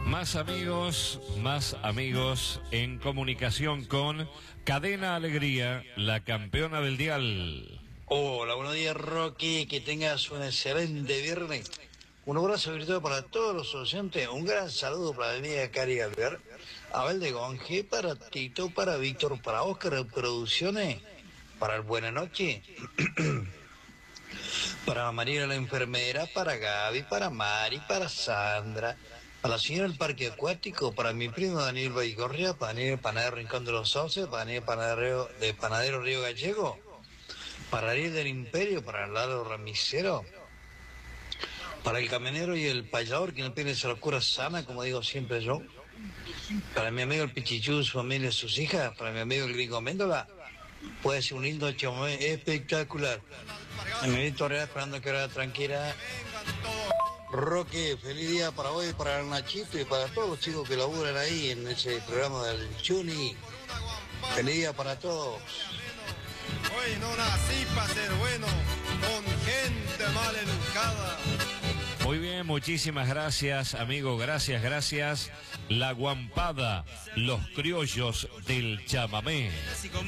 Más amigos en comunicación con Cadena Alegría, la campeona del dial. Hola, buenos días, Rocky, que tengas un excelente viernes. Un abrazo virtual para todos los oyentes, un gran saludo para mi amiga Cari Galver, Abel de Gonje, para Tito, para Víctor, para Oscar de Producciones, para el Buena Noche, para María la enfermera, para Gaby, para Mari, para Sandra, para la señora del Parque Acuático, para mi primo Daniel Baigorria, para Daniel Panadero Rincón de los Sauces, para Daniel Panadero Río Gallego, para Ariel del Imperio, para Lalo Ramicero, para el camionero y el payador que no tiene esa locura sana, como digo siempre yo, para mi amigo el Pichichú, su familia y sus hijas, para mi amigo el Gringo Méndola, puede ser un lindo chamamé espectacular. Me voy Torreal esperando que era tranquila. Roque, feliz día para hoy, para el Nachito y para todos los chicos que laburan ahí en ese programa del Chuni. Feliz día para todos. Hoy no nací para ser bueno, con gente mal educada. Muy bien, muchísimas gracias, amigo, gracias. La Guampada, los criollos del chamamé.